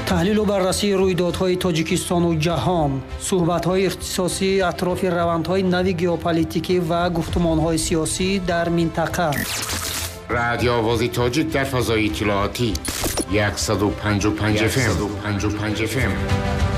تحلیل و بررسی رویدادهای تاجیکستان و جهان، صحبت‌های اختصاصی اطراف روندهای نو ژئوپلیتیکی و گفتمان‌های سیاسی در منطقه. رادیو آواز تاجیک در فضای اطلاعاتی 155 FM